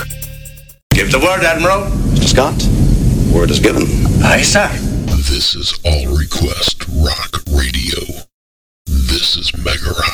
Give the word, Admiral. Mr. Scott, word is given. Aye, sir. This is All Request Rock Radio. This is Mega Rock.